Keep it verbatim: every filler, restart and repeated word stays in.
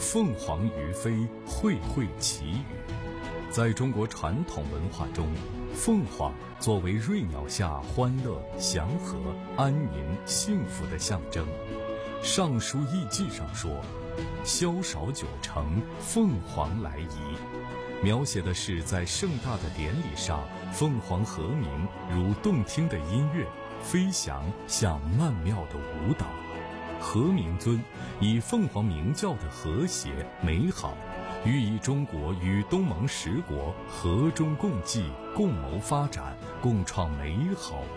凤凰于飞，会会其羽。在中国传统文化中，凤凰作为瑞鸟下欢乐、祥和、安宁、幸福的象征。《尚书艺记》上说：“宵少九成，凤凰来仪。”描写的是在盛大的典礼上，凤凰和鸣如动听的音乐，飞翔像曼妙的舞蹈。和鸣尊以凤凰鸣叫的和谐美好，寓意中国与东盟十国和衷共济，共谋发展，共创美好